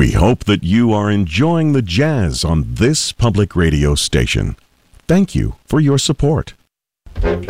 We hope that you are enjoying the jazz on this public radio station. Thank you for your support.